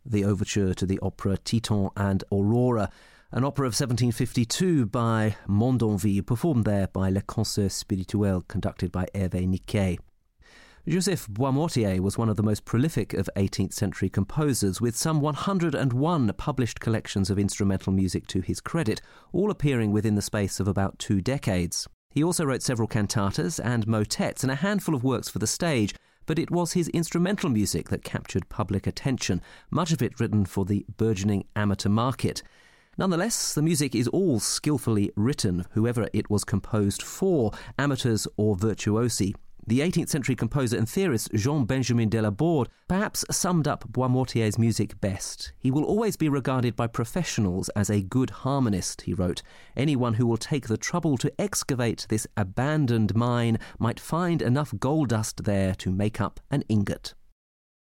the overture to the opera Titan and Aurora, an opera of 1752 by Mondonville, performed there by Le Concert Spirituel, conducted by Hervé Niquet. Joseph Boismortier was one of the most prolific of 18th century composers, with some 101 published collections of instrumental music to his credit, all appearing within the space of about 2 decades. He also wrote several cantatas and motets and a handful of works for the stage, but it was his instrumental music that captured public attention, much of it written for the burgeoning amateur market. Nonetheless, the music is all skillfully written, whoever it was composed for, amateurs or virtuosi. The 18th century composer and theorist Jean-Benjamin Delaborde perhaps summed up Boismortier's music best. He will always be regarded by professionals as a good harmonist, he wrote. Anyone who will take the trouble to excavate this abandoned mine might find enough gold dust there to make up an ingot.